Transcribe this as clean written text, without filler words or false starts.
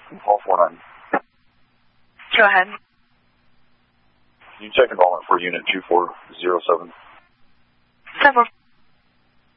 Call 49. Go ahead. Can you check enrollment for unit 2407? 7